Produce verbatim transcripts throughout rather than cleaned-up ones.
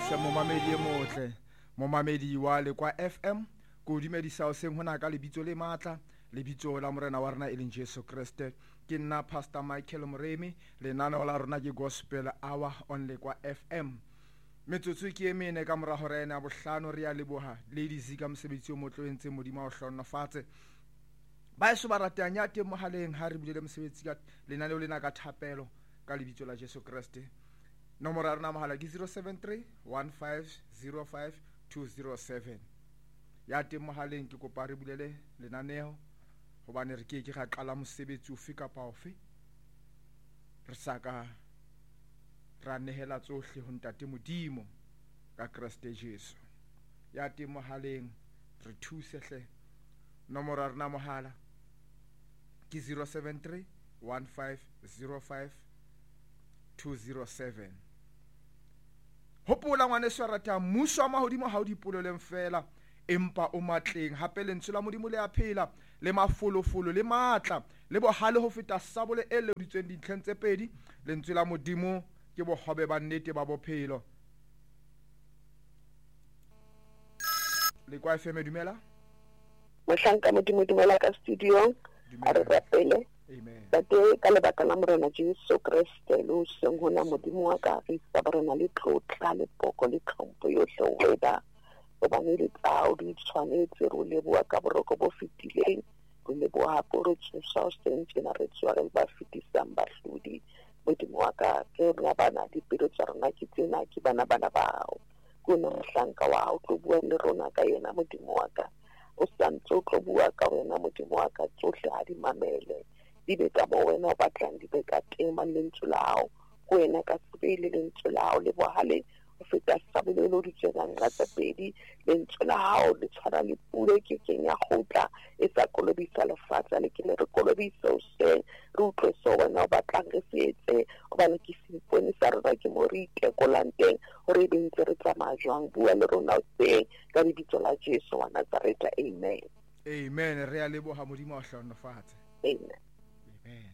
dumedisa momamedi e motle momamedi wa le kwa F M ko dumedisa o seng hona ka lebitso le matla lebitso la morena wa rena e leng Jesu Kriste ke nna Pastor Michael Moremi le nana la rona ke gospel hour on le kwa F M metsotso ke emene ka mora hore ena bohlano re ya leboha ladies ka mosebetsi o motlo entse modimo o hlonofatse ba eso ba ratanya teng mohaleng ha re bulele mosebetsi ka lenaneo lena ka thapelo ka lebitso la Jesu Kriste. Nomoro ya rena mohala ke zero seven three one five zero five two zero seven. Ya teng mohaleng ke kopa re bulele lenaneo hobane re ke ke ga qala mosebetsi ofe kapa ofe re saka ra nehela tsohle ho ntate modimo ka Kriste Jesu. Ya teng mohaleng re thuse hle. Nomoro ya rena mohala ke zero seven three one five zero five two zero seven. Hopola ngwane se rata mmuso wa mahodimo ha o dipoleleng fela empa o matleng hape lentswe la modimo le a phela le mafolofolo le matla le bohale ho feta sabole e leditsweng dintlheng tse pedi lentswe la modimo ke bohobe ba nnete ba bophelo. Le kwa F M dumela mohlanka modimo dumela ka studio a re rapele. Amen. Tate ka lebaka la morena Jesu Kriste lo seng hona modimo wa ka re sa borena le tlotla le poko le tlhompho yohle o weda o bane le tsao di tshwanetse ro leboa ka boroko bo fetileng re leboa hape re tsosa o seng tjena re tswa re ba fetisang bahlodi modimo wa ka ke rena bana dipelo tsa rona ke tsena ke bana bana bao ko na mohlanka wa hao tlo bua le rona ka yena modimo wa ka o santse o tlo bua ka wena modimo wa ka tsohle ha di mamele di be ka mo wena o batlang di be ka tema lentswe la hao ko wena ka sebele lentswe la hao le bohale o feta sabole lo di tsenang ka tsa pedi lentswe la hao le tshwara le pule ke kenya khotla e sa kolobisa lefatsa le ke le re kolobisa o seng re utlwe so wena o batlang re se etse o ba le ke sipone sa rena ke mo re itekolanteng hore be ntse re tsamaya jwang bua le rona o seng ka lebitso la Jesu wa Nazareta. Amen. Amen. Re a leboha modimo wa hlonofatse. Amen. Amen.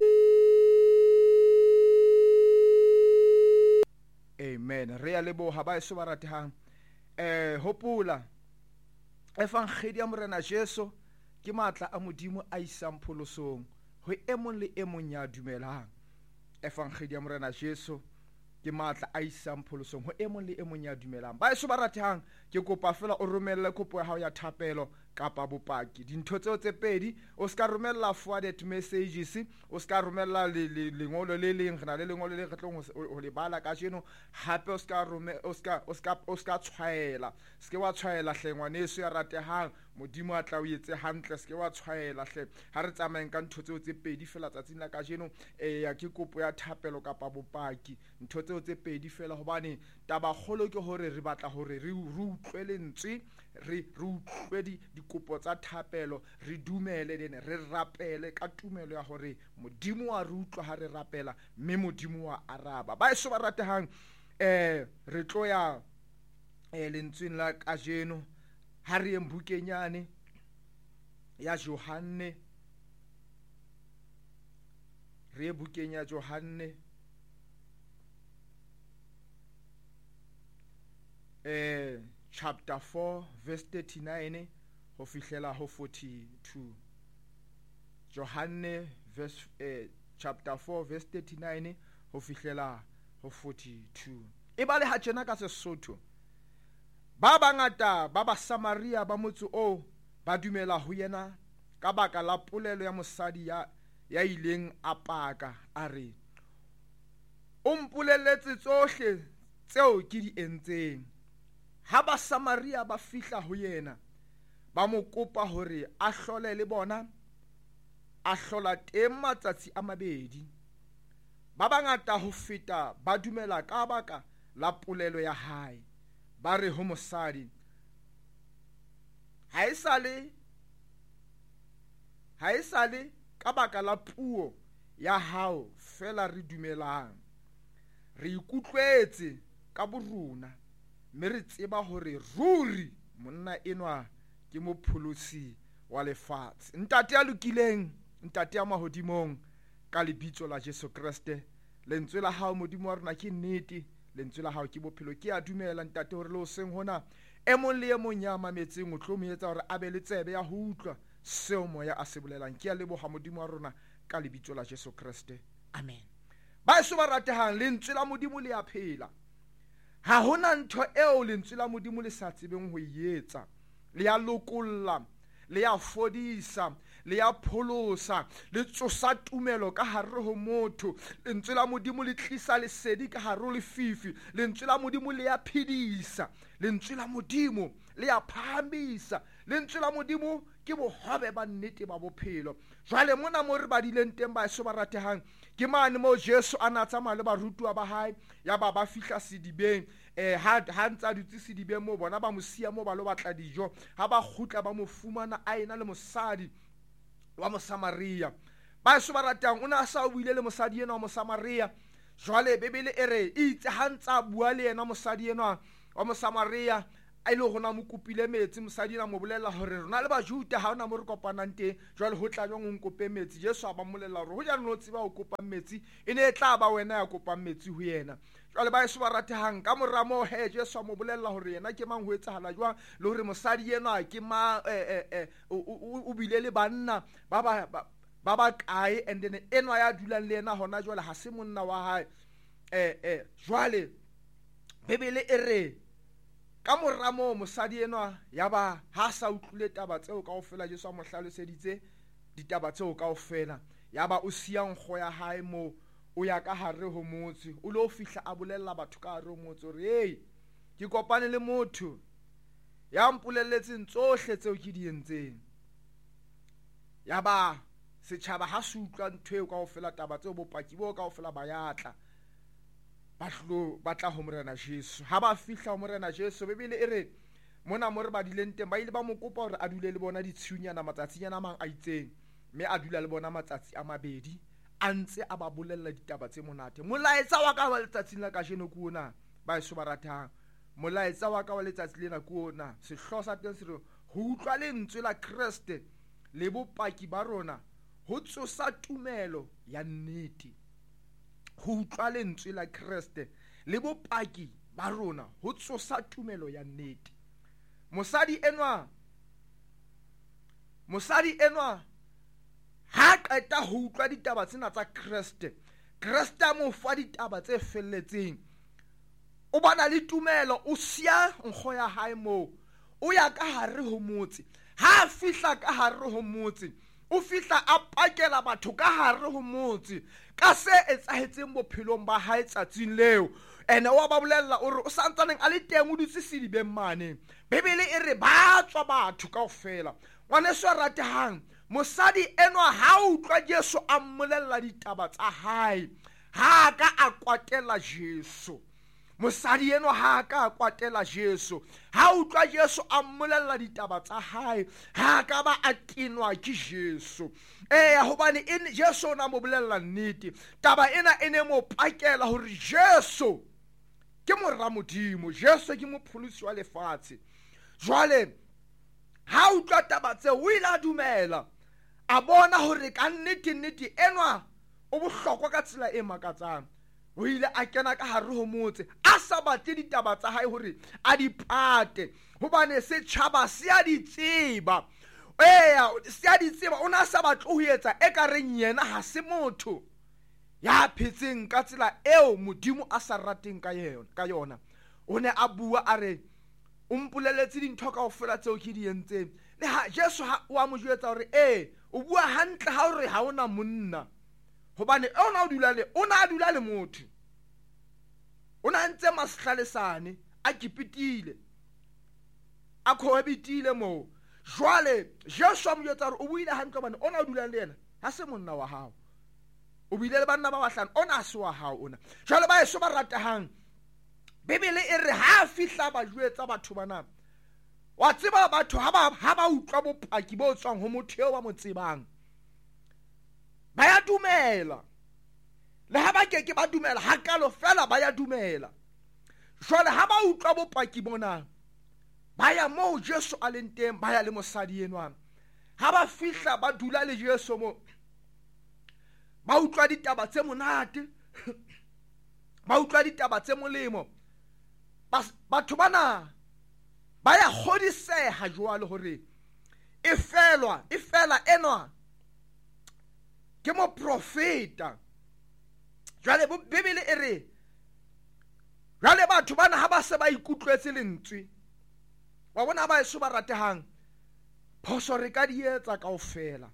Amen. Re a leboha ba eso ba ratehang eh hopola evangeli ya morena Jesu ke matla a modimo a isang pholosong ho emong le emong ya dumelang. Evangeli ya morena Jesu ke matla a isang pholosong ho emong le emong ya dumelang. Ba eso ba ratehang ke kopa fela o romelle kopo ya hao ya thapelo kapa bopaki dintho tseo tse pedi o ska romella forwarded messages o ska romella lengolo le leng gna le lengolo le re tlong ho le bala ka jeno hape o ska romella o ska o ska o ska tshwaela ske wa tshwaela hlengwaneso ya ratehang modimo a tla o etse hantle ske wa tshwaela hle ha re tsamayeng ka ntho tseo tse pedi fela tsatsing la ka jeno e ya ke kopo ya thapelo kapa bopaki ntho tseo tse pedi fela hobane taba kgolo ke hore re batla hore re utlwe lentswe re re utlwe di dikopo tsa thapelo re dumele dene re rapele ka tumelo ya hore modimo wa re utlwa ha re rapela mme modimo wa araba. Ba eso ba ratehang eh re tlo ya eh lentsweng la kajeno ha re embukenyane ya Johane re bukenya Johane eh chapter four verse thirty-nine ho fihlela ho forty-two. Johane verse eh, chapter four verse thirty-nine ho fihlela ho forty-two. E ba le ha tjena ka Sesotho ba bangata ba ba Samaria ba motse o ba dumela ho yena ka baka la polelo ya mosadi ya ya ileng a paka a re o mpolelletse tsohle tseo ke di entseng. Ha ba Samaria ba fihla ho yena ba mo kopa hore a hlole le bona a hlola teng matsatsi a mabedi. Ba bangata ho feta ba dumela ka baka la polelo ya hae ba re ho mosadi ha esale ha esale ka baka la puo ya hao fela re dumelang re ikutlwetse ka boruna mme re tseba hore ruri monna enwa ke mopholosi wa lefatshe. Ntate a lokileng ntate ya mahodimong ka lebitso la Jesu Kriste lentswe la hao modimo wa rona ke nnete lentswe la hao ke bophelo. Ke a dumela ntate hore le hoseng hona e mong le e mong ya mametseng o tlo mo etsa hore a be le tsebe ya ho utlwa seo moya a se bolelang. Ke a leboha Modimo wa rona ka lebitso la Jesu Kriste, amen. Baeso ba ratehang, lentswe la Modimo le a phela. Ha hona ntho eo lentswe la Modimo le sa tsebeng ho etsa. Le a lokolla, le a fodisa, le a pholosa, le tsosa tumelo ka hare ho motho. Lentswe la Modimo le tlisa lesedi ka hare ho lefifi. Lentswe la Modimo le a phedisa, lentswe la Modimo le a phahamisa. Lentswe la Modimo ke bohobe ba nnete ba bophelo. Jwale mona mo re badileng teng baeso ba ratehang, ke mane mo Jesu a na tsamaya le barutwa ba hae, ya ba ba fihla sedibeng. Eh, ha ha ntsa dutse sedibeng mo bona ba mo siya mo ba lo batla dijo. Ha ba kgutla ba mo fumana a ena le mosadi wa Mosamaria. Baeso ba ratehang, o ne a sa buile le mosadi ena wa Mosamaria. Jwale Bebele e re itse ha ntsa bua le ena mosadi ena wa Mosamaria, a ile gona mo kopile metsi. Mosadi na mo bolela hore rona le Bajuda ha ona mo re kopanang teng, jwale ho tla jwang o nkope metsi. Jesu a ba molela hore ho jana no tseba ho kopa metsi, e ne e tla ba wena ya kopang metsi ho yena. Jwale baeso ba ratehang, ka mora moo he Jesu a mo bolela hore yena ke mang, ho etsahala jwang, le hore mosadi ena ke ma eh eh o bile le banna ba ba ba ba kae, and then enwa ya dulang le yena hona jwale ha se monna wa hae. eh eh Jwale Bebele e re ka mora moo mosadi enwa ya ba ha sa utlwile taba tseo kaofela Jesu a mo hlaloseditse ditaba tseo kaofela, ya ba o siya nkgo ya hae mo o ya ka hare ho motse. O lo fihla a bolella batho ka hare ho motse hore hey, ke kopane le motho ya mpolelletseng tsohle tseo ke di entseng. Ya ba setjhaba ha se utlwa ntho eo kaofela, taba tseo, bopaki bo kaofela ba yatla ba tlo batla ho morena Jesu. Ha ba fihla ho morena Jesu, Bebele e re mona mo re badileng teng ba ile ba mo kopa hore a dule le bona ditshunyana matsatsinyana a mang a itseng, mme a dula le bona matsatsi a mabedi a ntse a ba bolella ditaba tse monate. Molaetsa wa ka wa letsatsing la kajeno ke ona baeso ba ratehang, molaetsa wa ka wa letsatsi lena ke ona. Sehloho sa teng se re ho utlwa lentswe la Kriste le bopaki ba rona ho tsosa tumelo ya nnete. Ho utlwa lentswe la Kriste le bopaki ba rona ho tsosa tumelo ya nnete. Mosadi enwa mosadi enwa ha qeta ho utlwa ditaba tsena tsa Kriste, Kriste a mo fa ditaba tse felletseng. O bana le tumelo, o siya nkgo ya hae moo, o ya ka hare ho motse. Ha fihla ka hare ho motse, o fihla a pakela batho ka hare ho motse ka se etsahetseng bophelong ba hae tsatsing leo. Ene wa ba bolella o re o santsaneng a le teng o dutse sedibeng mane. Bebele e re ba tswa batho kaofela. Ngwaneso a ratehang, mosadi enwa ha utlwa Jesu a mmolella ditaba tsa hae, ha ka a kwatela Jesu. Mosadi enwa ha ka a kwatela Jesu. Ha utlwa Jesu a mmolella ditaba tsa hae, ha ka ba a tinwa ke Jesu. Eh hobane in Jesu o na mo bolella nnete. Taba ena e ne mo pakela hore Jesu ke morra Modimo, Jesu ke mopholosi wa lefatshe. Jwale ha utlwa taba tse, o ile a dumela, a bona hore ka nnete nnete enwa o bohlokwa ka tsela e makatsang. O ile a kena ka hare ho motse, a sa batle ditaba tsa hae hore a di pate, hobane setjhaba se a di tseba. Eya, se a di tseba, o na sa batle ho etsa e ka reng yena ha se motho ya phetseng ka tsela eo Modimo a sa rateng ka yona ka yona. O ne a bua a re o mpolelletse dintho kaofela tseo ke di entseng. Le ha Jesu wa mo jwetsa hore eh o bua hantle ha o re ha ona monna, hobane ona o dula le ona a dula le motho, ona ntse masihlalesane a kipitile a khoebitile mo. Jwale Jesu a mo jwetsa hore o buile hantle hobane ona o dula le yena ha se monna wa hao, o bile le banna ba bahlano, ona a se wa hao ona. Jwale ba eso ba ratehang, Bebele e re ha fihla ba jwetsa batho bana, wa tseba batho ha ba ha ba utlwa bopaki bo tswang ho motho eo ba mo tsebang, ba ya dumela. Le ha ba ke ke ba dumela hakalo fela ba ya dumela. Jwale ha ba utlwa bopaki bona, ba ya moo Jesu a leng teng, ba ya le mosadi enwa. Ha ba fihla ba dula le Jesu mo, ba utlwa ditaba tse monate ba utlwa ditaba tse molemo, batho bana ba ya kgodiseha jwale hore e felwa e fela enwa ke mo profeta. Jwale Bibele e re jwale batho bana ha ba se ba ikutlwetse lentswe, wa bona ba eso ba ratehang, phoso re ka di etsa kaofela,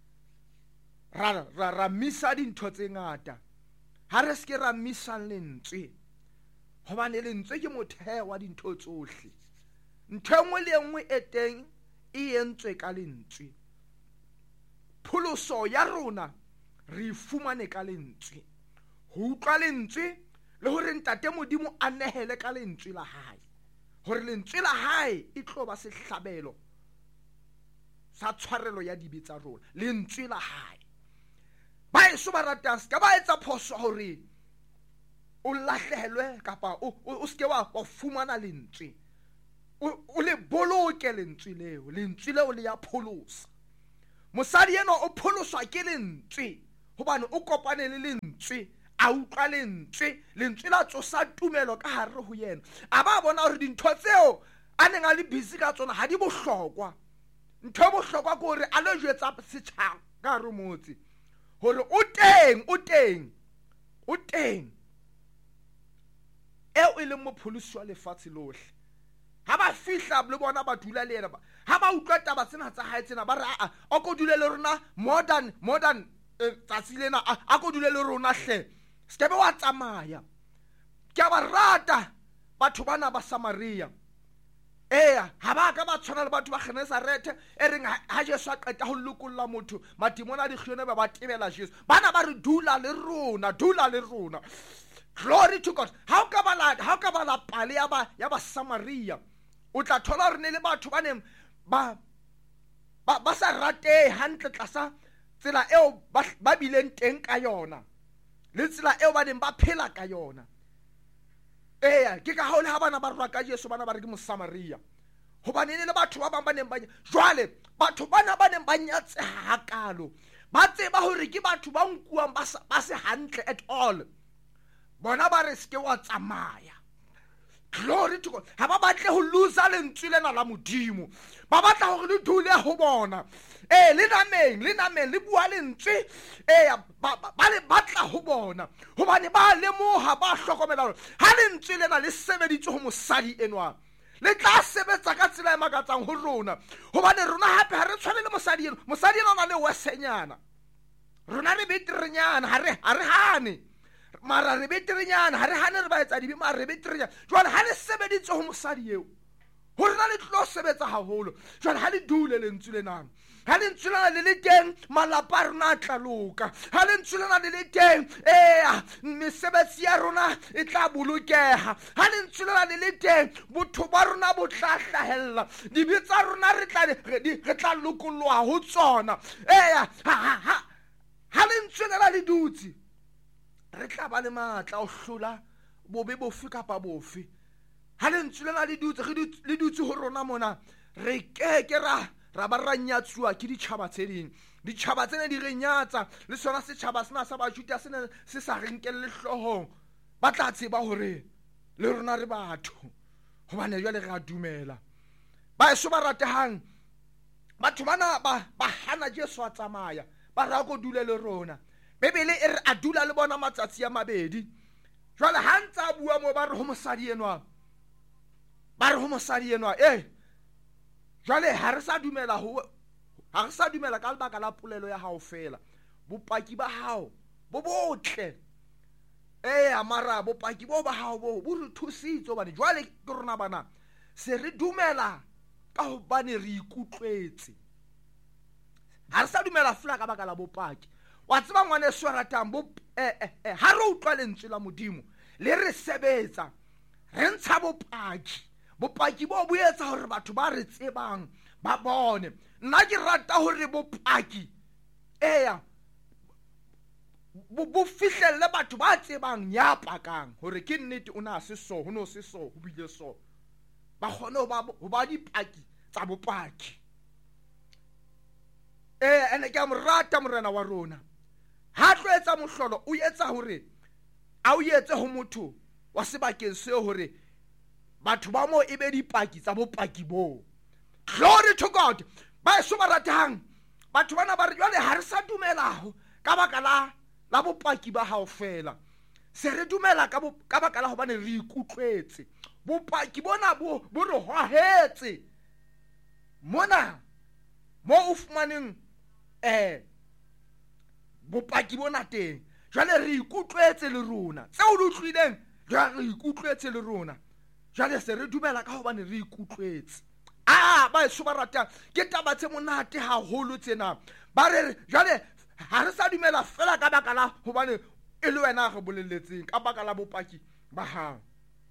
ra ra ra misa dintho tse ngata, ha re ske ra misa lentswe, hobane lentswe ke motheo wa dintho tsohle. Ntho engwe le engwe e teng e entswe ka lentswe. Pholoso ya rona re fumane ka lentswe, ho utlwa lentswe le hore ntate Modimo a nehele ka lentswe la hae, hore lentswe la hae e tlo ba sehlabelo sa tshwarelo ya dibe tsa rona. Lentswe la hae ba eso ba ratang ska ba etsa phoso hore o lahlehelwe kapa o ske wa fumana lentswe, o le boloke lentswe leo. Lentswe leo le ya pholosa. Mosadi eno o pholoswa ke lentswe hobane o kopane le lentswe, a utlwa lentswe, lentswe la tsosa tumelo ka hare ho yena. A ba bona hore dintho tseo a neng a le busy ka tsona ha di bohlokwa. Ntho e bohlokwa ke hore a lo jwetsa setjhaba ka hare motse hore o teng o teng o teng eo e leng mopholosi wa lefatshe lohle. Ha ba fihla le bona ba dula le yena, ha ba utlwa taba tsena tsa hae tsena, ba re a a ko dule le rona modern modern tsatsi lena, a ko dule le rona hle, skebe wa tsamaya. Ke ba rata batho bana ba Samaria. Eya, ha ba ka ba tshwana le batho ba Genesarethe e reng ha Jesu a qeta ho lokolla motho matimona di kgone ba ba tebela Jesu. Bana ba re dula le rona, dula le rona. Glory to God. How ka ba la how ka ba la pale ya ba ya ba Samaria, o tla thola re ne le batho ba neng ba ba ba sa rate hantle tlasa tsela eo ba bileng teng ka yona, le tsela eo ba neng ba phela ka yona. Eya, ke ka ha le ha bana ba rwa ka Jesu, bana ba re ke Mosamaria, hobane ne le batho ba bang ba neng ba jwale batho bana ba neng ba nyatse hakalo, ba tseba hore ke batho ba nkuang ba se hantle at all. Bona ba re ske wa tsamaya. Glory to God. Ha ba batle ho loser lentswe lena la Modimo, ba batla hore le dule ho bona. Eh, le nameng le nameng le bua lentswe, eh ba le batla ho bona, hobane ba le moha ba hlokomela ha lentswe lena le sebeditswe ho mosadi enwa, le tla sebetsa ka tsela e makatsang ho rona, hobane rona hape ha re tshwane le mosadi eno. Mosadi ena o na le wesenyana, rona re beterenyana, ha re ha re hane mara re beterenyana, ha re hane re ba etsa dibe, mara re beterenyana. Jwale ha le sebeditswe ho mosadi eo, ho rona le tlo sebetsa haholo. Jwale ha le dule lentswe lena, ha lentswe lena le le teng, malapa a rona a tla loka. Ha lentswe lena le le teng, eya mesebetsi ya rona e tla bolokeha. Ha lentswe lena le le teng, botho ba rona bo tla hlahella, dibe tsa rona re tla re tla lokolloha ho tsona. Eya ha ha ha lentswe lena le dutse, re tla ba le matla o hlola bobe bofe kapa bofe. Ha lentswe lena le dutse le dutse ho rona mona, re ke ke ra ra ba ra nyatswa ke ditjhaba tse ding. Ditjhaba tsene di re nyatsa, le sona setjhaba sena sa Bajuda sene se sa re nkelle hlohong. Ba tla tseba hore le rona re batho, hobane jwale re a dumela. Ba eso ba ratehang, batho bana ba ba hana Jesu a tsamaya, ba ra go dule le rona. Bibele e re a dula le bona matsatsi a mabedi. Jwale ha ntsa bua mo ba re ho mosadi enwa, ba re ho mosadi enwa, eh jwale ha re sa dumela ho ha re sa dumela ka lebaka la polelo ya hao fela, bopaki ba hao bo botle. Eh amara bopaki bo ba hao bo bo re thusitse, bane jwale ke rona bana se re dumela ka hobane re ikutlwetse. Ha re sa dumela fela ka baka la bopaki. Wa tseba ngwane so ratang bo eh eh ha re utlwa lentswe la Modimo le re sebetsa, re ntsha bopaki. Bopaki bo bo etsa hore batho ba re tsebang ba bone. Nna ke rata hore bopaki eya bo fihlelle batho ba tsebang ya pakang hore ke nnete o na se so, ho no se so, ho bile so, ba kgone ho ba ho ba dipaki tsa bopaki. Eh ene ke a mo rata morena wa rona, ha tlo etsa mohlolo o etsa hore a o etse ho motho wa sebakeng seo hore batho ba mo e be dipaki tsa bopaki boo. Glory to God. Ba eso ba ratang batho bana ba re jwale ha re sa dumelaho ka baka la la bopaki ba hao fela, se re dumela ka ka baka la hobane re ikutlwetse bopaki bona bo bo re hwahetse mona mo o fumaneng eh bopaki bona teng. Jwale re ikutlwetse le rona tseo di utlwileng, jwale re ikutlwetse le rona, jwale se re dumela ka hobane re ikutlwetse. Ah, ba eso ba ratang ke taba tse monate haholo tsena. Ba re jwale ha re sa dumela fela ka baka la hobane e le wena re bolelletseng ka baka la bopaki ba hao,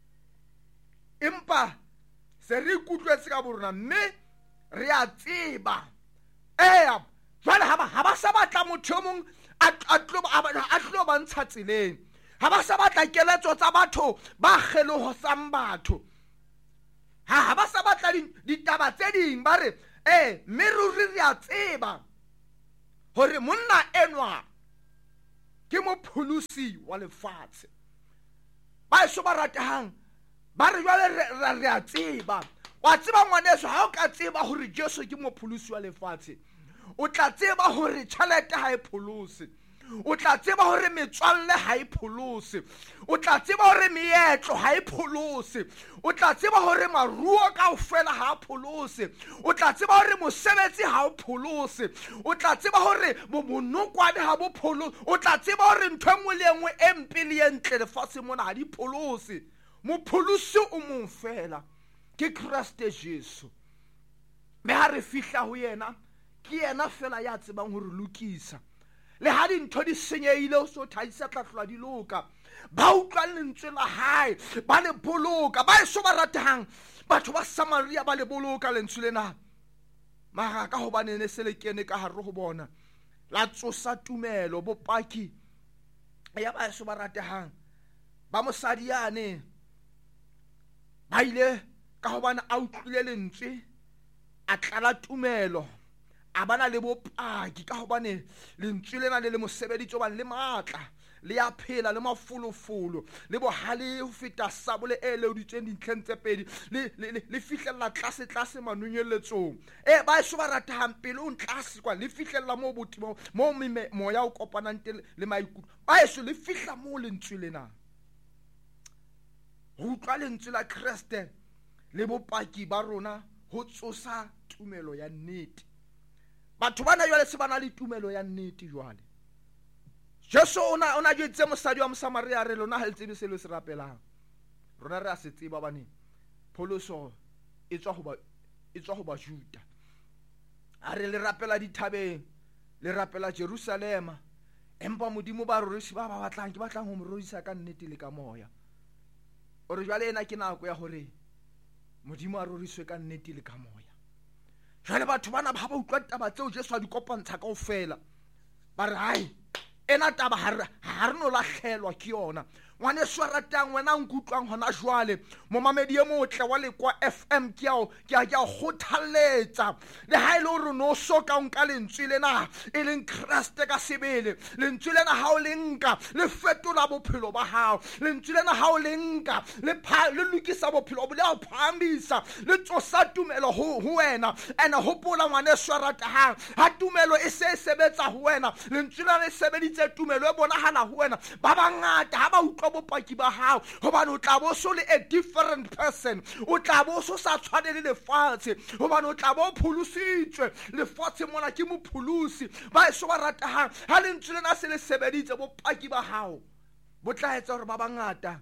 empa se re ikutlwetse ka borona mme re a tseba. Eh, jwale ha ba ha ba sa batla motho mong a tlo a tlo ba ntsha tseleng, ha ba sa batla keletso tsa batho ba kgeloho sang batho, ha ha ba sa batla ditaba tse ding. Ba re eh mme ruri re a tseba hore monna enwa ke mopholosi wa lefatshe. Ba eso ba ratang ba re jwale re a tseba. Wa tseba ngwaneso, ha o ka tseba hore Jesu ke mopholosi wa lefatshe, o tla tseba hore tjhelete ha e pholose, o tla tseba hore metswalle ha e pholose, o tla tseba hore meetlo ha e pholose, o tla tseba hore maruo kaofela ha a pholose, o tla tseba hore mosebetsi ha o pholose, o tla tseba hore bonokwane ha bo pholose, o tla tseba hore ntho e nngwe le e nngwe e mpe le e ntle lefatshe mona ha di pholose. Mopholosi o mong fela ke Kriste Jesu. Me ha re fihla ho yena, ke yena fela ya tsebang hore lokisa. Le ha dintho di senyehile o so thaisa tla hlola di loka, ba utlwa lentswe la hae ba le boloka. Ba eso ba ratang batho ba Samaria ba le boloka lentswe lena, mara ka hobane ne se le kene ka hare ho bona la tsosa tumelo bopaki ya ba eso ba ratang ba mosadi yane. Ba ile ka hobane a utlwile lentswe a tlala tumelo, a bana le bopaki ka hobane lentswe lena le le mosebeditso ba le matla, le ya phela le mafolofolo, le bohale ho feta sabole e le uditseng dintlheng tse pedi, le le le fihlella tlase tlase manonyelletsong. Eh ba eso ba ratang pele o ntlase kwa, le fihlella mo botimo mo moya o kopanang teng le maikutlo. Ba eso le fihla mo lentswe lena, ho utlwa lentswe la Kriste le bopaki ba rona ho tsosa tumelo ya nnete. Batho bana jwale se bana le tumelo ya nnete jwale. Jesu ona ona jwetse mosadi wa Mosamaria re lona ha le tsebe se le se rapelang, rona re a se tseba bane pholoso e tswa ho ba e tswa ho ba Juda. A re le rapela dithabeng, le rapela Jerusalema, empa modimo ba rorisi ba ba batlang ke batlang ho mo rorisa ka nnete le ka moya. O re jwale ena ke nako ya hore modimo a roriswe ka nnete le ka moya. Jwale batho bana ba ba utlwa taba tseo Jesu a di kopantsha kaofela, ba re hai ena taba ha re no lahlelwa ke yona. Ngwaneso a ratang wena nkutlwang hona jwale mo mamedi e motle wa Lekwa F M, ke ao ke a ke a kgothaletsa le ha ile hore no soka nka lentswe lena e leng Kriste ka sebele, lentswe lena ha o le nka le fetola bophelo ba hao, lentswe lena ha o le nka le le lokisa bophelo bo le o phamisa le tsosa tumelo ho wena. Ena hopola ngwaneso a ratang, ha tumelo e se sebetsa ho wena, lentswe lena le sebeditse tumelo e bonahala ho wena, ba bangata ha ba utlwa bopaki ba hao, hobane o tla bo so le a different person, o tla bo so sa tshwane le lefatshe, hobane o tla bo pholositswe lefatshe mona ke mopholosi. Ba eso ba ratang ha lentswe lena se le sebeditse bopaki ba hao, bo tla etsa hore ba bangata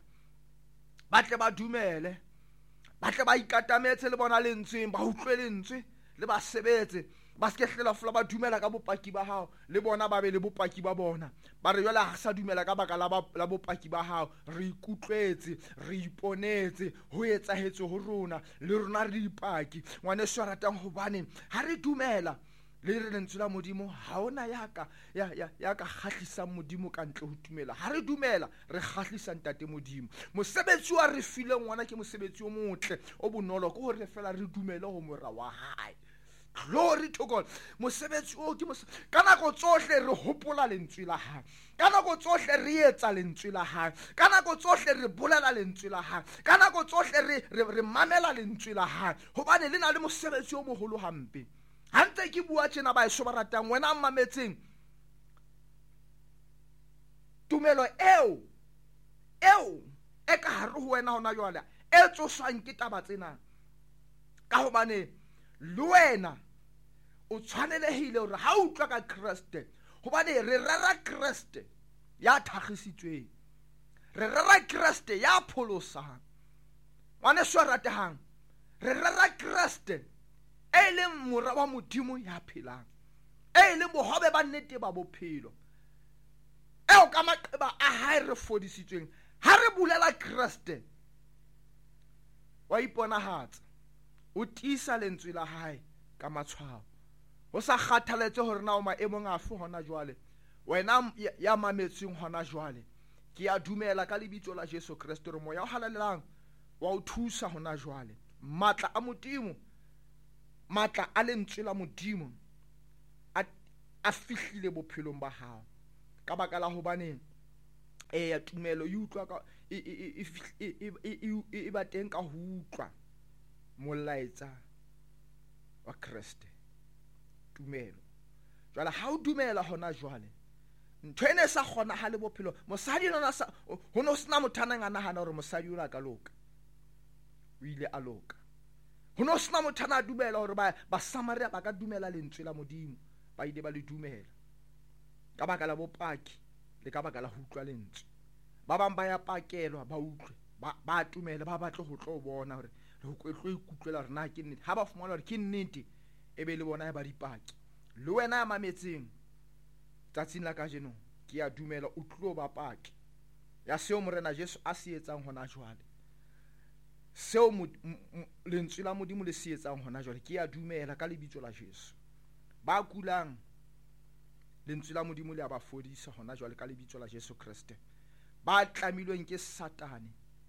ba tle ba dumele, ba tle ba ikatametse le bona lentsweng, ba utlwe lentswe le ba sebetse, ba se ke hlela fela ba dumela ka bopaki ba hao, le bona ba be le bopaki ba bona. Ba re jwale ha sa dumela ka baka la la bopaki ba hao, re ikutlwetse re iponetse ho etsahetse ho rona, le rona re dipaki. Ngwaneso a ratang hobane ha re dumela le re lentswe la modimo ha ona ya ka ya ya ya ka kgahlisang modimo ka ntle ho dumela. Ha re dumela re kgahlisa ntate modimo. Mosebetsi wa re fileng ngwana ke mosebetsi o motle o bonolo, ke hore fela re dumele ho mora wa hae. Glory to God. Mosebetsi o ke mos ka nako tsohle re hopola lentswe la hae. Ka nako tsohle re etsa lentswe la hae. Ka nako tsohle re bolela lentswe la hae. Ka nako tsohle re re mamela lentswe la hae. Hobane le na le mosebetsi o moholo hampe. Ha ntse ke bua tjena ba eso ba ratang wena mmametseng. Tumelo eo eo e ka hare ho wena hona jwale e tsoswang ke taba tsena. Ka hobane le wena o tshwanelehile hore ha o utlwa ka Kriste, hobane re rera Kriste ya thagisitsweng, re rera Kriste ya pholosang. Ngwane so ratehang, re rera Kriste e leng mora wa Modimo ya phelang, e leng bohobe ba nnete ba bophelo, eo ka maqeba a hae re fodisitsweng. Ha re bulela Kriste, wa iponahatsa, o tiisa lentswe la hae ka matshwao. Ho sa kgathaletse hore na o maemong afe hona jwale, wena ya mametseng hona jwale, ke a dumela ka lebitso la Jesu Kriste hore moya o halalelang wa o thusa hona jwale. Matla a Modimo, matla a lentswe la Modimo a a fihlile bophelong ba hao. Ka baka la hobane e ya tumelo e utlwa ka e e e ba teng ka ho utlwa molaetsa wa Kriste. Tumelo jwale ha o dumela hona jwale, ntho ene sa kgona ha le bophelo. Mosadi lona sa ho no sena mothana ngana hana hore mosadi o la ka loka, o ile a loka. Ho no sena mothana a dumela hore ba ba Samaria ba ka dumela lentswe la Modimo, ba ile ba le dumela ka baka la bopaki le ka baka la ho utlwa lentswe. Ba bang ba ya pakelwa ba utlwe, ba ba tumela, ba batle ho tlo bona hore re ho tlo ikutlwela hore na ke nnete. Ha ba fumana hore ke nnete, e be le bona ba dipaki. Le wena ya mametseng tsatsing la kajeno, ke a dumela o tlo ba paki ya seo morena Jesu a se etsang hona jwale, seo lentswe la Modimo le se etsang hona jwale. Ke a dumela ka lebitso la Jesu. Ba kulang, lentswe la Modimo le a ba fodisa hona jwale ka lebitso la Jesu Kriste. Ba tlamilweng ke Satane,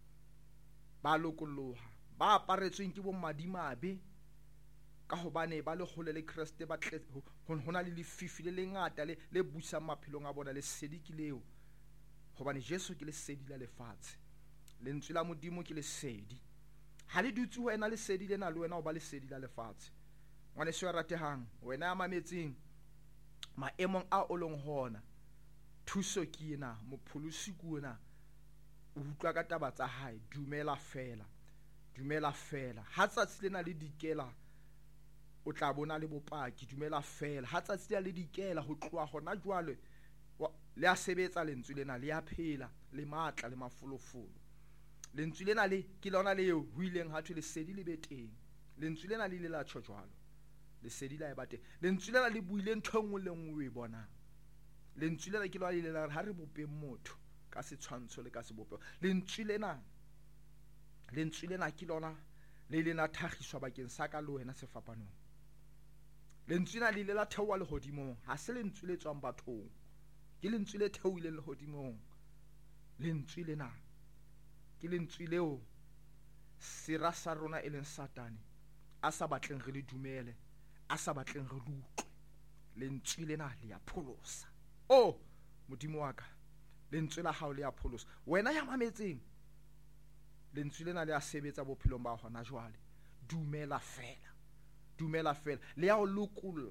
ba lokoloha, ba aparetsweng ke bo madimabe, ka hobane ba le hole le Kriste, ba tle hona le lefifi le lengata le le busang maphelong a bona, le sediki leo, hobane Jesu ke le sedi la lefatshe. Lentswe la Modimo ke le sedi. Ha le dutse wena le sedi lena, le wena o ba le sedi la lefatshe. Ngwane se ratehang, wena ya mametseng maemong a o leng hona, thuso ke ena, mopholosi ke ena, o utlwa ka taba tsa hae. Dumela fela, dumela fela. Ha tsatsi lena le dikela, o tla bona le bopaki. Dumela fela. Ha tsatsi le dikela, ho tloha hona jwale le a sebetsa lentswe lena, le a phela, le matla le mafolofolo. Lentswe lena le ke lona leo ho ileng ha thwe lesedi le be teng. Lentswe lena le ile la tjho jwalo, lesedi la e ba teng. Lentswe lena le buile ntho nngwe le nngwe e bonang. Lentswe lena ke lona le ile la re ha re bopeng motho ka setshwantsho le ka sebopeho. Lentswe lena lentswe lena ke lona le ile la thagiswa bakeng sa ka le wena sefapanong. Lentswe lena le ile la theoha lehodimong, ha se lentswe le tswang bathong, ke lentswe le theohileng lehodimong. Lentswe lena ke lentswe leo sera sa rona e leng Satane a sa batleng re le dumele, a sa batleng re le utlwe. Lentswe lena le a pholosa. Oh Modimo wa ka, lentswe la hao le a pholosa. Wena ya mametseng, lentswe lena le a sebetsa bophelong ba hona jwale. Dumela fela, dumela fela. Le ya o lokolla,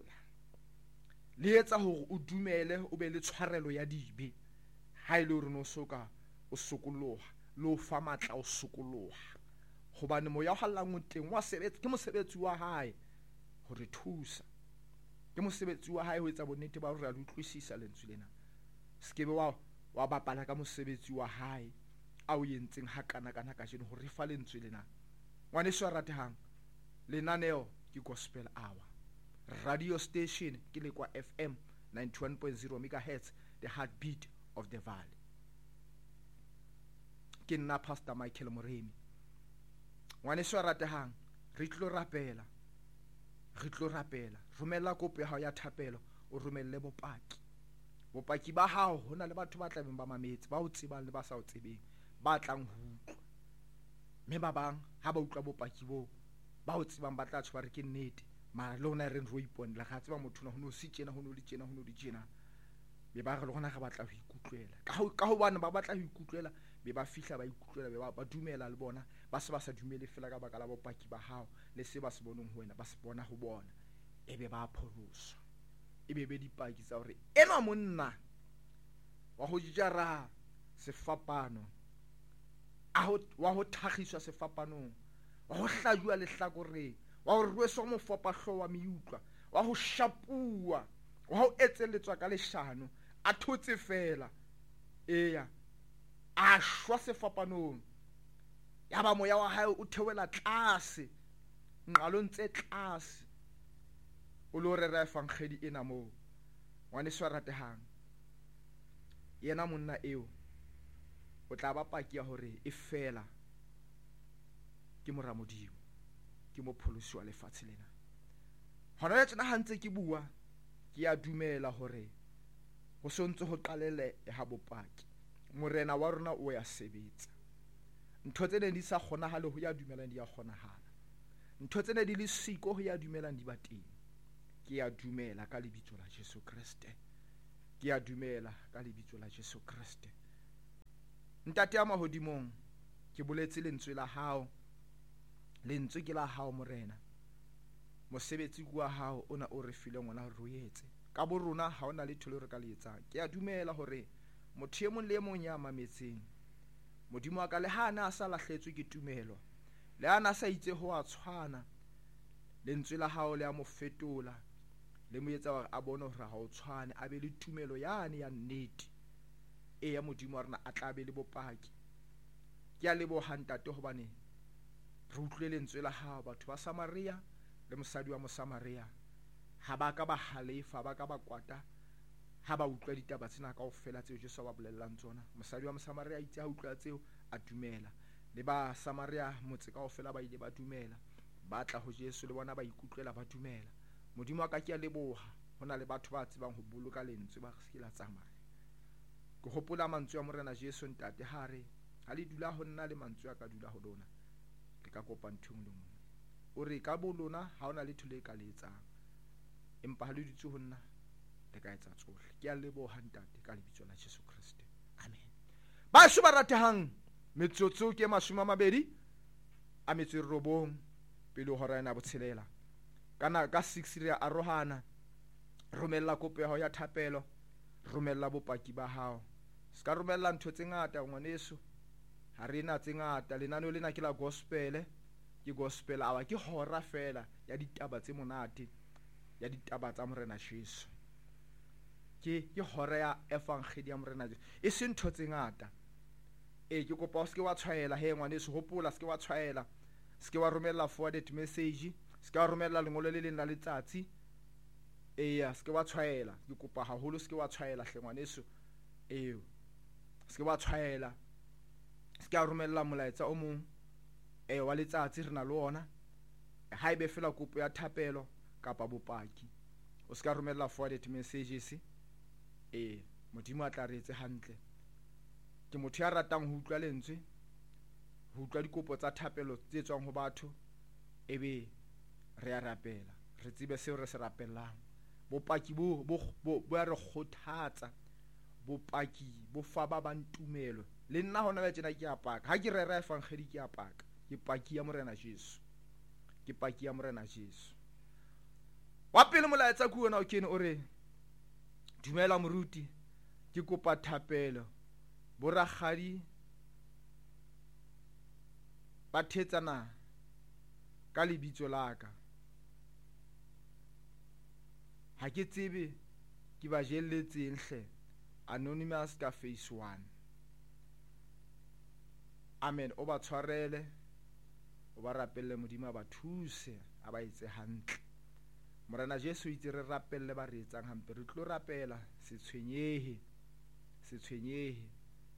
le etsa hore o dumele, o be le tshwarelo ya dibe. Ha ile hore no soka o sokoloha, le o fa matla o sokoloha, hobane moya o hallang o teng wa sebetsa. Ke mosebetsi wa hae ho re thusa, ke mosebetsi wa hae ho etsa bonnete ba hore re a utlwisisa lentswe lena. Skebe wa wa bapala ka mosebetsi wa hae a o yentseng ha kana kana ka jeno ho re fa lentswe lena. Ngwane se ratehang, lenaneo ke Gospel Hour, radio station ke le kwa F M ninety-one point zero megahertz, the heartbeat of the valley. Ke nna Pastor Michael Moremi. Ngwane se ratehang, re tlo rapela, re tlo rapela. Romela kopo ya hao ya thapelo, o romelle bopaki. Bopaki ba hao hona le batho ba tlabeng ba mametse, ba o tsebang le ba sa o tsebeng, ba tlang ho utlwa. Mme ba bang ha ba utlwa bopaki bo, ba o tsebang ba tla tshwa re ke nnete, mara le hona re re iponela ga tseba motho ho no se tjena ho no le tjena ho no le tjena be ba re le gona ga batla ho ikutlela ka ho ka ho bana ba batla ho ikutlela be ba fihla ba ikutlela be ba ba dumela le bona ba se ba sa dumele fela ka baka la bopaki ba hao le se ba se bonong ho wena ba se bona ho bona ebe ba pholoswa ebe be dipaki tsa hore ena monna wa ho jara sefapano a ho wa ho thagiswa sefapanong wa ho hlajwa lehlakoreng wa ho rweswa mofopa hlowa miutlwa wa ho shapua wa ho etseletswa ka leshano a thotse fela eya a shwa sefapanong ya ba moya wa hae o theoela tlase nqalong tse tlase o lo re ra fangkhedi ena mo ngwane swa ratehang yena monna eo o tla ba paki ya hore e fela ke mora modimo ke mo pholosi wa lefatshe lena hona le tsena hantse ke bua ke ya dumela hore ho sontse ho qalele ha bopaki morena wa rona o ya sebetsa ntho tsene di sa kgonahale ho ya dumelang di ya kgonahala ntho tsene di le siko ho ya dumelang di ba teng ke ya dumela ka lebitso la Jesu Kriste ke ya dumela ka lebitso la Jesu Kriste ntate ya mahodimong ke boletse lentswe la hao lentswe ke la hao morena mosebetsi wa hao ona o re file ngwana re o etse ka bo rona ha ona le tholo re ka le etsang ke ya dumela hore motho e mong le mong ya mametseng modimo wa ka le hana a sa lahletswe ke tumelo le hana sa itse ho a tshwana lentswe la hao le a mo fetola le mo etsa hore a bone hore ha o tshwane a be le tumelo yane ya nnete e ya modimo wa rona a tla be le bopaki ke a lebo hantate hobane re utlwe lentswe la hao batho ba Samaria le mosadi wa Mosamaria ha ba ka ba halefa ba ka ba kwata ha ba utlwa ditaba tsena kaofela tseo Jesu ba bolellang tsona mosadi wa Mosamaria itse ha utlwa tseo a dumela le ba Samaria motse kaofela ba ile ba dumela ba tla ho Jesu le bona ba ikutlela ba dumela modimo wa ka ke a leboha hona le batho ba tsebang ho boloka lentswe ba se la tsamaya ke hopola mantswe a morena Jesu ntate hare ha le dula ho nna le mantswe a ka dula ho lona ke ka kopa nthong le mong o re ka bolona ha ona le thole ka le etsang empa ha le ditse ho nna le ka etsa tsohle ke a leboha ntate ka lebitso la Jesu Kriste amen ba shwa ratehang metsotso ke mashome a mabedi a metso e robong pele ho rena botshelela kana ka six re a rohana romella kopo ya hao ya thapelo romella bopaki ba hao ska romella ntho tse ngata ngwaneso ha rena tse ngata lenano lena ke la gospel ke gospel awa ke hora fela ya ditaba tse monate ya ditaba tsa morena Jesu ke ke hora ya evangeli ya morena Jesu e se ntho tse ngata e ke kopa o se ke wa tshwaela he ngwaneso hopola se ke wa tshwaela se ke wa romella forwarded message se ke wa romella lengolo le leng la letsatsi e ya se ke wa tshwaela ke kopa haholo se ke wa tshwaela hle ngwaneso eo se ke wa tshwaela se ke wa romella molaetsa o mong e wa letsatsi rena le ona ha ebe fela kopo ya thapelo kapa bopaki o se ka romella forwarded messages e modimo a tla re etse hantle ke motho ya ratang ho utlwa lentswe ho utlwa dikopo tsa thapelo tse tswang ho batho ebe re a rapela re tsebe seo re se rapellang bopaki bo bo bo re kgothatsa bopaki bo fa ba bantumelo le nna hona le tsena ke apaka ha ke re ra evangeli ke apaka ke paki ya morena Jesu ke paki ya morena Jesu wa pele molaetsa ku ona o kene o re dumela moruti ke kopa thapelo boragadi ba thetsana ka lebitso la ka ha ke tsebe ke ba jelletseng hle anonymous ka face one amen o ba tshwarele o ba rapelle modimo ba thuse a ba itse hantle morena Jesu itse re rapelle ba re etsang hampe re tlo rapela se tshwenyehe se tshwenyehe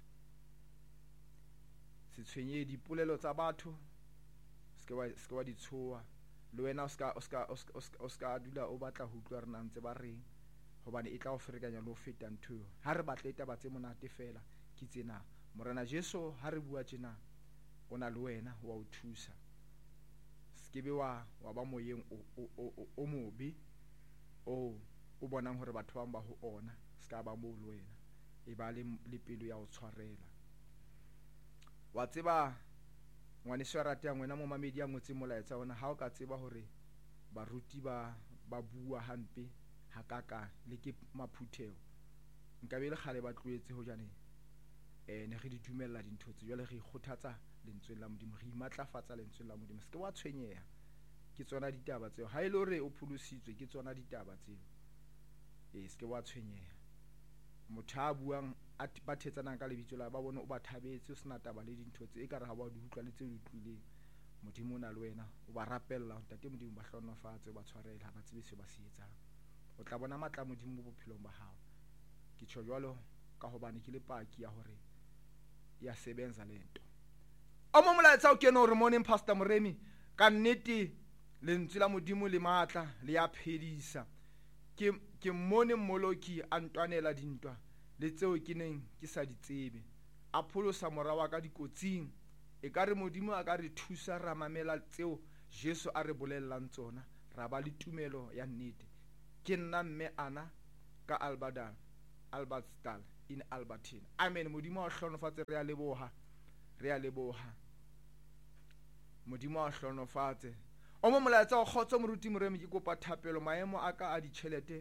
se tshwenyehe dipolelo tsa batho se wa se wa ditshoa le wena o ska o ska o ska dula o batla ho utlwa rena ntse ba reng hobane e tla o ferekanya le ho feta ntho ha re batla etaba tse monate fela ke tsena morena Jesu ha re bua tjena ona le wena wa o thusa se ke be wa wa ba moyeng o o o o mobe o o bonang hore batho ba ba ho ona ska ba mo le wena e ba le le pelo ya o tshwarela. Wa tseba ngwane se rata ngwena mo mamedi ya ngotse molaetsa ona, ha o ka tseba hore baruti ba ba bua hampe hakaka le ke maphutheo, nka be le khale ba tloetse ho jane eh ne re di dumella dintho tse jwale re ikgothatsa lentsweng la Modimo, re imatlafatsa lentsweng la Modimo. Se ke wa tshwenyeha ke tsona ditaba tseo, ha ile hore o pholositswe ke tsona ditaba tseo. Eh se ke wa tshwenyeha, motho a buang a bathetsanang ka lebitso la ba bone o ba thabetse, o sena taba le dintho tse e ka re ha ba di utlwa le tse di utlwileng. Modimo o na le wena, o ba rapella ntate Modimo ba hlonofatse, ba tshwarela, ha ba tsebe se ba se etsang. O tla bona matla Modimo mo bophelong ba hao. Ke tjho jwalo ka hobane ke le paki ya hore ya sebenza lento. O mo molaetsa o kene hore morning Pastor Moremi ka nnete lentswe la Modimo le matla le ya phedisa. Ke ke mmone mmoloki a ntwanela dintwa le tseo ke neng ke sa di tsebe, a pholosa mora wa ka dikotsing. E ka re Modimo a ka re thusa ra mamela tseo Jesu a re bolellang tsona, ra ba le tumelo ya nnete. Ke nna mme ana ka Albadal Albertsdal in Albertine. Amen. Modimo a hlonofatse, re a leboha, re a leboha. Modimo a hlonofatse. O mo molaetsa o khotso moruti Moremi, ke kopa thapelo maemo a ka a ditjhelete,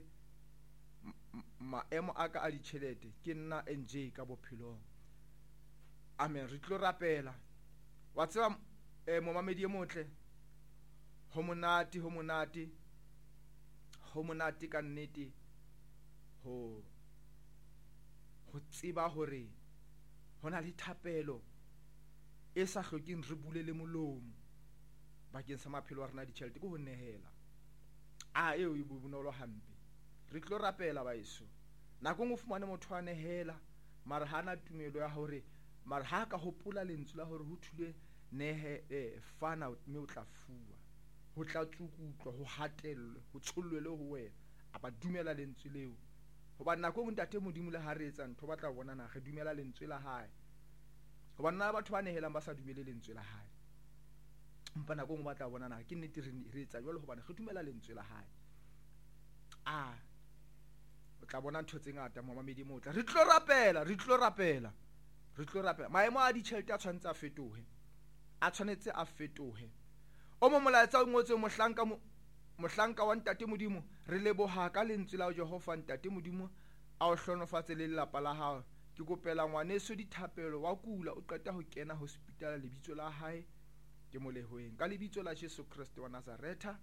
maemo a ka a ditjhelete ke nna N J ka bophelong. Amen. Re tlo rapela. Wa tseba eh mo mamedi e motle, ho monate ho monate ho monate ka nnete ho ho tseba hore hona le thapelo e sa hlokeng re bule le molomo bakeng sa maphelo a rena ditjhelete, ke ho nehela a eo e bonolo hampe. Re tlo rapela baeso, nako ngwe fumane motho a nehela mara hana tumelo ya hore, mara ha ka hopola lentswe la hore ho thule nehe eh fana mme o tla fuwa, ho tla tsukutlwa, ho hatellwe, ho tshollwe le ho wena, a ba dumela lentswe leo. Hoba nako ngwe ntate Modimo le ha re etsa ntho ba tla bona na re dumela lentswe la hae. Hoba nna batho ba nehelang ba sa dumele lentswe la hae, mpa nako ngwe ba tla bona na ke nnete re etsa jwalo hobane re dumela lentswe la hae. Ah, o tla bona ntho tse ngata mo mamedi motla. Re tlo rapela, re tlo rapela, re tlo rapela. Maemo a ditjhelete a tshwanetse a fetohe, a tshwanetse a fetohe. O mo molaetsa o ngotse mohlanka mo mohlanka wa ntate Modimo, re leboha ka lentswe la Jehova ntate Modimo a o hlonofatse le lelapa la hao. Ke kopela ngwaneso dithapelo, wa kula o qeta ho kena hospital, lebitso la hae ke molehoeng ka lebitso la Jesu Kristo wa Nazareta,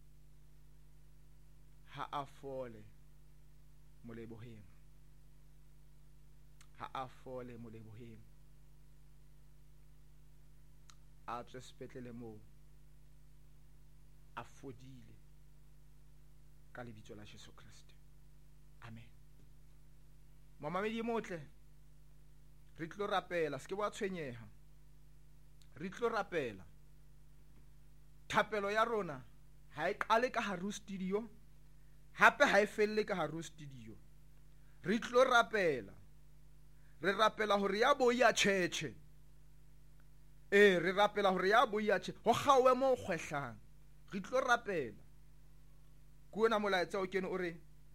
ha a fole moleboheng, ha a fole moleboheng, a tswe sepetlele moo a fodile ka lebitso la Jesu Kristo. Amen. Mamamedi motle, re tlo rapela, se ke wa tshwenyeha, re tlo rapela. Thapelo ya rona ha e qale ka haro studio, hape ha e felle ka haro studio. Re tlo rapela, re rapela hore ya bo ya tjhetjhe, eh re rapela hore ya bo ya tjhe ho kgawe mo kgwehlang. Re tlo rapela. Kuona molaetsa o kene o re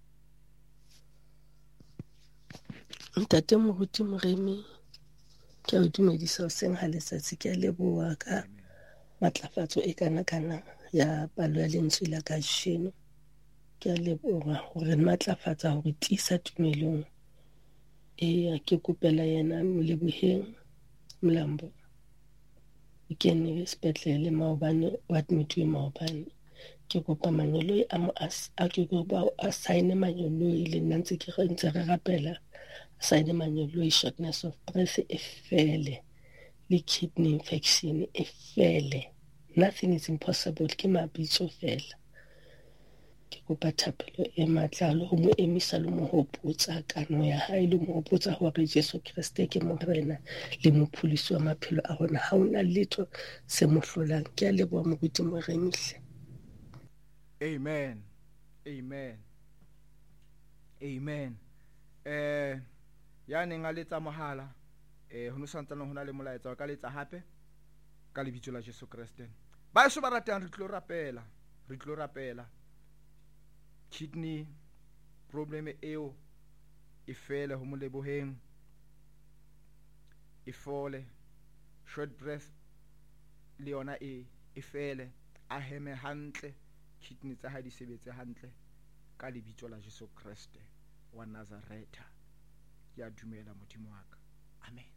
Ntate Moruti Moremi, ke a dumedisa o seng ha letsatsi, ke a leboha ka matlafatso e kana kana ya palo ya lentswe la ka sheno. Ke a leboha hore matlafatsa hore tisa tumelong e ke kopela yena moleboheng Mlambo ke ne sepetlele maobane wa admitwe maobane. Ke kopa manyolo a mo a ke kopa a sign manyolo le nna ntse ke re ntse re rapela sign manyolo shortness of breath e fele le kidney infection e fele. Nothing is impossible, ke mabitso fela. Ke kopa thapelo e matlalo ho mo emisa le mo hopotsa kano ya hae le mo hopotsa hore Jesu Kriste ke morena le mophulisi wa maphelo a rona, ha ona letho se mo hlolang. Ke a leboha Moruti Moremi. Amen. Amen. Amen. Eh ya neng a letsa mohala eh ho no santsana hona le molaetsa wa ka letsa hape ka lebitso la Jesu Kriste. ba eso ba ratang re tlo rapela re tlo rapela kidney problem eo e fele ho moleboheng e fole short breath le yona e e fele a heme hantle kidney tsa ha di sebetse hantle ka lebitso la Jesu Kriste wa Nazareta ke a dumela modimo wa ka amen.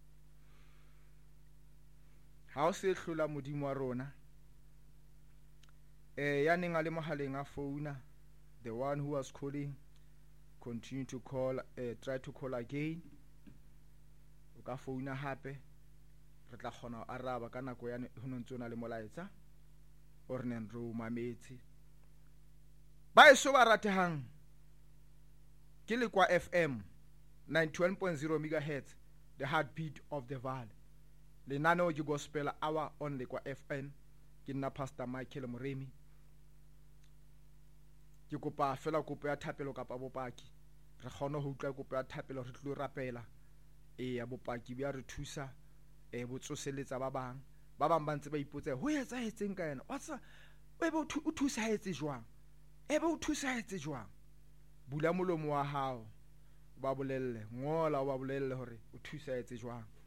Ha o se hlola modimo wa rona eh ya neng a le mohaleng a founa, the one who was calling continue to call, uh, try to call again. O ka founa hape re tla kgona ho araba ka nako ya ho ntse na le molaetsa o re neng re o mametse. Ba eso ba ratehang ke le kwa F M ninety-one point zero megahertz, the heartbeat of the valley. Lenaneo ke gospel hour on le kwa F M ke nna Pastor Michael Moremi. Ke kopa fela kopo ya thapelo kapa bopaki re kgone ho utlwa kopo ya thapelo re tlo rapela e ya bopaki bya re thusa e botsoseletsa ba bang ba bang ba ntse ba ipotsa ho etsa etseng ka yena what's e bo o thusa etse jwang e bo o thusa etse jwang. Bula molomo wa hao ba bolelle ngola ba bolelle hore o thusa etse jwang